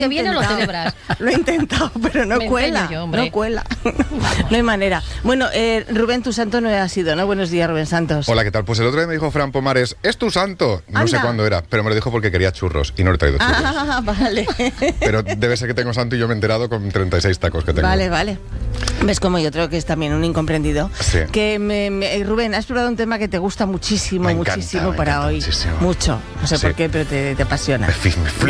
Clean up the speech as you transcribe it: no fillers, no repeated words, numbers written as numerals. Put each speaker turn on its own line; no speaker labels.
que viene lo celebras.
Lo he intentado, pero no
Me
cuela.
empeño yo, hombre.
No cuela. No hay manera. Bueno, Rubén, tu santo no ha sido, ¿no? Buenos días, Rubén Santos.
Hola, ¿qué tal? Pues el otro día me dijo Fran Pomares, es tu santo. No sé
Anda.
cuándo era, pero me lo dijo porque quería churros y no le he traído churros.
Ah, vale.
Pero debe ser que tengo santo y yo me he enterado con 36 tacos que tengo.
Vale. ¿Ves como yo creo que es también un incomprendido?
Sí.
Que Rubén, has probado un tema que te gusta muchísimo,
Me encanta,
muchísimo
me
para
encanta
hoy.
muchísimo.
Mucho. No sé
Sí.
por qué, pero te apasiona.
Me